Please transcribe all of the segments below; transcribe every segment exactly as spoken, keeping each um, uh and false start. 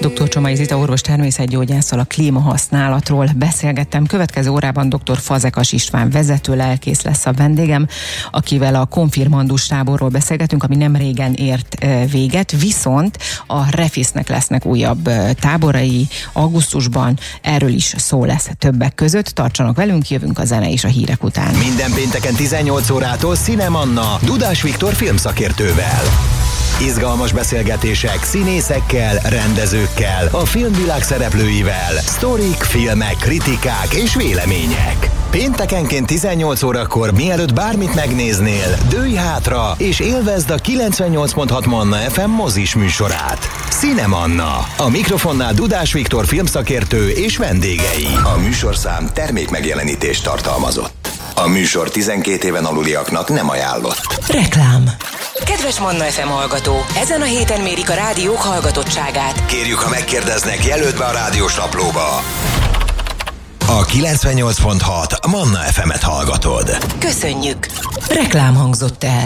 dr. Csomai Zita orvos természetgyógyásszal a klímahasználatról beszélgettem. Következő órában dr. Fazekas István vezető lelkész lesz a vendégem, akivel a konfirmandus táborról beszélgetünk, ami nem régen ért véget, viszont a Refisznek lesznek újabb táborai augusztusban, erről is szó lesz többek között. Tartsanak velünk, jövünk a zene és a hírek után. Minden pénteken tizennyolc órától Cinemanna Dudás Viktor filmszakértővel. Izgalmas beszélgetések színészekkel, rendezőkkel, a filmvilág szereplőivel, sztorik, filmek, kritikák és vélemények. Péntekenként tizennyolc órakor, mielőtt bármit megnéznél, dőlj hátra és élvezd a kilencvennyolc pont hat Manna ef em mozis műsorát. Cinemanna. A mikrofonnál Dudás Viktor filmszakértő és vendégei. A műsorszám termékmegjelenítést tartalmazott. A műsor tizenkét éven aluliaknak nem ajánlott. Reklám. Kedves Manna ef em hallgató, ezen a héten mérik a rádiók hallgatottságát. Kérjük, ha megkérdeznek, jelöld be a rádiós naplóba. A kilencvennyolc pont hat Manna ef emet hallgatod. Köszönjük! Reklám hangzott el.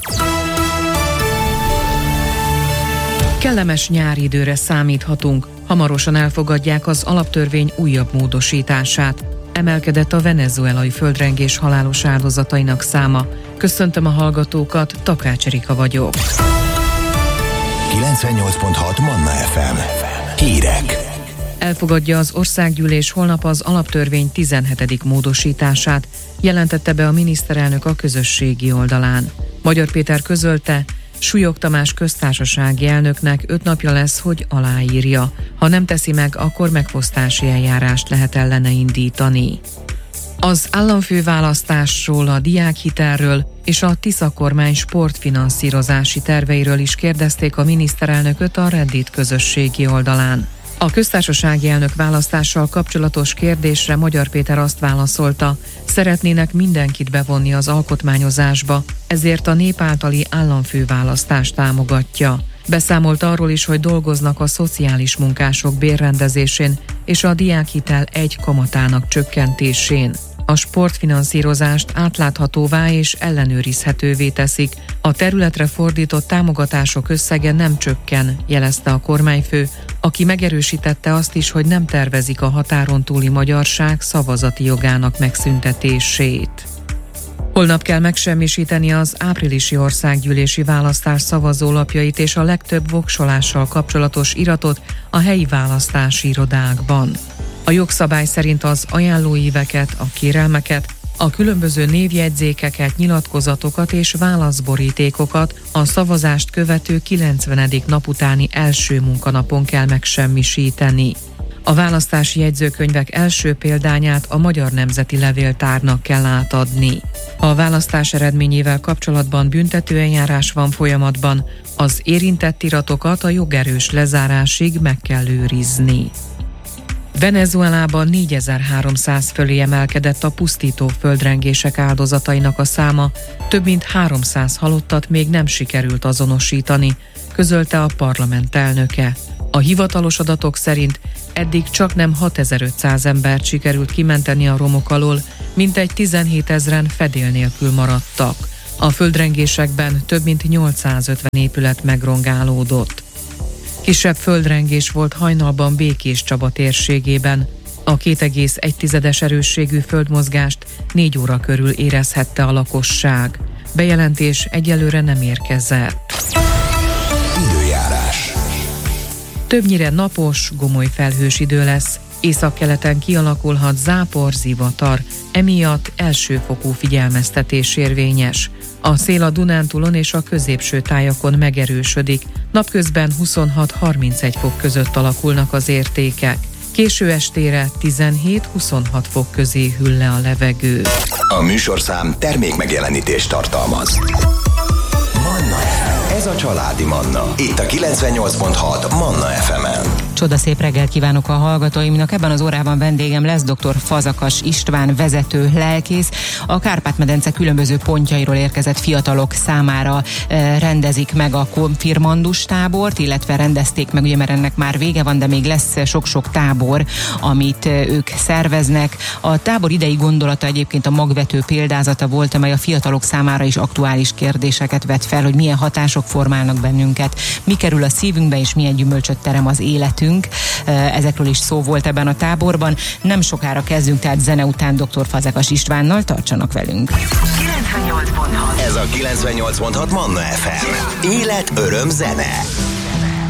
Kellemes nyári időre számíthatunk. Hamarosan elfogadják az alaptörvény újabb módosítását. Emelkedett a venezuelai földrengés halálos áldozatainak száma. Köszöntöm a hallgatókat, Takács Erika vagyok. kilencvennyolc pont hat Manna ef em. Hírek. Elfogadja az országgyűlés holnap az alaptörvény tizenhetedik módosítását, jelentette be a miniszterelnök a közösségi oldalán. Magyar Péter közölte, Súlyog Tamás köztársasági elnöknek öt napja lesz, hogy aláírja. Ha nem teszi meg, akkor megfosztási eljárást lehet ellene indítani. Az államfőválasztásról, a diákhitelről és a Tisza kormány sportfinanszírozási terveiről is kérdezték a miniszterelnököt a Reddit közösségi oldalán. A köztársasági elnök választással kapcsolatos kérdésre Magyar Péter azt válaszolta, szeretnének mindenkit bevonni az alkotmányozásba, ezért a nép általi államfőválasztást támogatja. Beszámolt arról is, hogy dolgoznak a szociális munkások bérrendezésén és a diákhitel egy kamatának csökkentésén. A sportfinanszírozást átláthatóvá és ellenőrizhetővé teszik. A területre fordított támogatások összege nem csökken, jelezte a kormányfő, aki megerősítette azt is, hogy nem tervezik a határon túli magyarság szavazati jogának megszüntetését. Holnap kell megsemmisíteni az áprilisi országgyűlési választás szavazólapjait és a legtöbb voksolással kapcsolatos iratot a helyi választási irodákban. A jogszabály szerint az ajánlóíveket, a kérelmeket, a különböző névjegyzékeket, nyilatkozatokat és válaszborítékokat a szavazást követő kilencvenedik nap utáni első munkanapon kell megsemmisíteni. A választási jegyzőkönyvek első példányát a Magyar Nemzeti Levéltárnak kell átadni. Ha a választás eredményével kapcsolatban büntetőeljárás van folyamatban, az érintett iratokat a jogerős lezárásig meg kell őrizni. Venezuelában négyezer-háromszáz fölé emelkedett a pusztító földrengések áldozatainak a száma, több mint háromszáz halottat még nem sikerült azonosítani, közölte a parlament elnöke. A hivatalos adatok szerint eddig csaknem hatezer-ötszáz embert sikerült kimenteni a romok alól, mintegy tizenhétezren fedél nélkül maradtak. A földrengésekben több mint nyolcszázötven épület megrongálódott. Kisebb földrengés volt hajnalban Békés Csaba térségében. A két egész egy tizedes erősségű földmozgást négy óra körül érezhette a lakosság. Bejelentés egyelőre nem érkezett. Időjárás. Többnyire napos, gomoly felhős idő lesz. Északkeleten kialakulhat zápor, zivatar, emiatt elsőfokú figyelmeztetés érvényes. A szél a Dunántúlon és a középső tájakon megerősödik, napközben huszonhat-harmincegy fok között alakulnak az értékek. Késő estére tizenhét-huszonhat fok közé hűl le a levegő. A műsorszám termékmegjelenítést tartalmaz. Manna ef em. Ez a családi Manna. Itt a kilencvennyolc pont hat Manna ef emen. Csodaszép reggel kívánok a hallgatóimnak. Ebben az órában vendégem lesz dr. Fazekas István vezető lelkész. A Kárpát-medence különböző pontjairól érkezett fiatalok számára e, rendezik meg a konfirmandus tábort, illetve rendezték meg, ugye, mert ennek már vége van, de még lesz sok-sok tábor, amit ők szerveznek. A tábor idei gondolata egyébként a magvető példázata volt, amely a fiatalok számára is aktuális kérdéseket vet fel, hogy milyen hatások formálnak bennünket, mi kerül a szívünkbe és milyen gyümölcsöt terem az életünk. velünk. Ezekről is szó volt ebben a táborban. Nem sokára kezdünk, tehát zene után dr. Fazekas Istvánnal, tartsanak velünk. kilencvennyolc pont hat Ez a kilencvennyolc pont hat Manna ef em. Élet, öröm, zene.